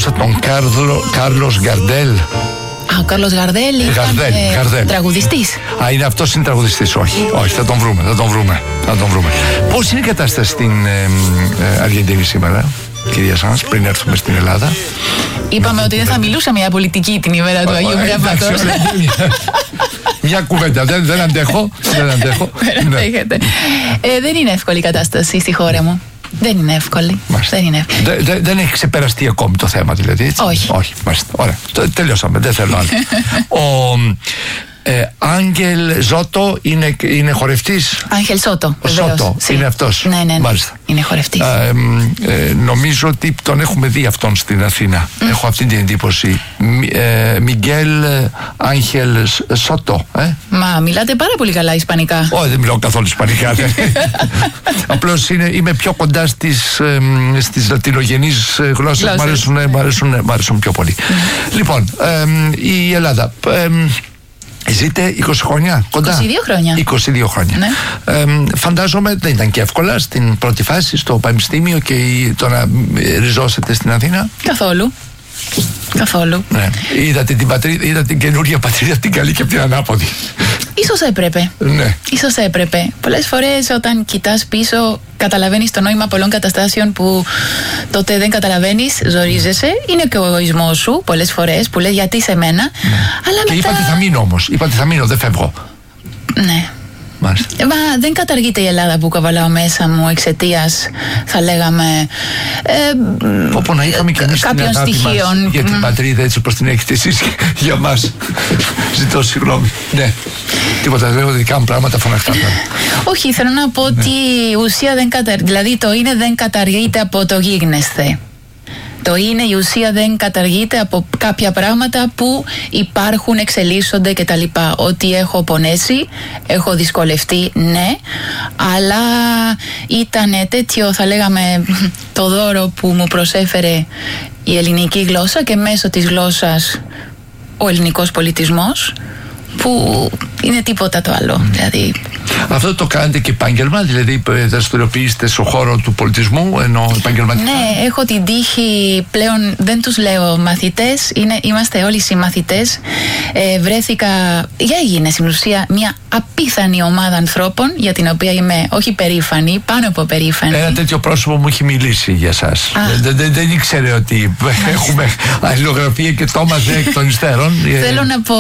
γνώρισα τον Κάρλος Γκαρντέλ. Ο Κάρλος Γκαρντέλ ήταν τραγουδιστής. Είναι αυτός, είναι τραγουδιστής. Όχι, θα τον βρούμε. Πώς είναι η κατάσταση στην Αργεντινή σήμερα, κυρία Σάνς, πριν έρθουμε στην Ελλάδα? Είπαμε ότι δεν θα μιλούσαμε για πολιτική την ημέρα του Αγίου Γράμματος. Μια κουβέντα, δεν αντέχω. Δεν είναι εύκολη η κατάσταση στη χώρα μου. Δεν είναι εύκολη. Δεν έχει ξεπεραστεί ακόμη το θέμα, δηλαδή, έτσι? Όχι. Ωραία, τελειώσαμε, δεν θέλω άλλο. Άγγελ Ζώτο είναι χορευτής. Άγγελ Σότο. Σότο, είναι αυτός. Ναι. Μάλιστα. Είναι χορευτής. Νομίζω ότι τον έχουμε δει αυτόν στην Αθήνα. Έχω αυτή την εντύπωση. Μιγγέλ Άγγελ Σότο. Μα μιλάτε πάρα πολύ καλά ισπανικά. Όχι, δεν μιλάω καθόλου ισπανικά. Απλώς είμαι πιο κοντά στις λατινογενείς γλώσσες. Μ' αρέσουν πιο πολύ. Λοιπόν, η Ελλάδα. Ζείτε 20 χρόνια κοντά? 22 χρόνια. Ναι. Φαντάζομαι δεν ήταν και εύκολα στην πρώτη φάση στο πανεπιστήμιο και το να ριζώσετε στην Αθήνα. Καθόλου. Ναι. Είδατε την καινούργια πατρίδα, την καλή και την ανάποδη. Ίσως έπρεπε. Ναι. Ίσως έπρεπε. Πολλές φορές όταν κοιτάς πίσω καταλαβαίνεις το νόημα πολλών καταστάσεων που τότε δεν καταλαβαίνεις, ζορίζεσαι. Είναι και ο εγωισμός σου πολλές φορές που λες γιατί σε μένα. Ναι. Αλλά και μετά... είπατε θα μείνω, δεν φεύγω. Ναι. Μα δεν καταργείται η Ελλάδα που καβαλάω μέσα μου εξαιτίας, θα λέγαμε, όπου να είχαμε και εμείς κάποιων στοιχείων για την πατρίδα έτσι όπως την έχετε εσείς για μας. Ζητώ συγγνώμη. Ναι. Τίποτα, δεν έχω δικά μου πράγματα φωναχτά. Όχι, θέλω να πω ότι η ουσία δεν καταργείται. Δηλαδή το είναι δεν καταργείται από το γίγνεσθε. Το είναι, η ουσία δεν καταργείται από κάποια πράγματα που υπάρχουν, εξελίσσονται κτλ. Ότι έχω πονέσει, έχω δυσκολευτεί, ναι, αλλά ήταν τέτοιο, θα λέγαμε, το δώρο που μου προσέφερε η ελληνική γλώσσα και μέσω της γλώσσας ο ελληνικός πολιτισμός, που είναι τίποτα το άλλο. Δηλαδή... Αυτό το κάνετε και επάγγελμα, δηλαδή δραστηριοποιήσετε στον χώρο του πολιτισμού, ενώ επαγγελματικά? Ναι, έχω την τύχη πλέον, δεν τους λέω μαθητές, είμαστε όλοι συμμαθητές. Έγινε στην ουσία μια απίθανη ομάδα ανθρώπων για την οποία είμαι όχι περήφανη, πάνω από περήφανη. Ένα τέτοιο πρόσωπο μου έχει μιλήσει για σας. Δεν ήξερε ότι έχουμε αλληλογραφία και το έμαθε εκ των υστέρων. Θέλω να πω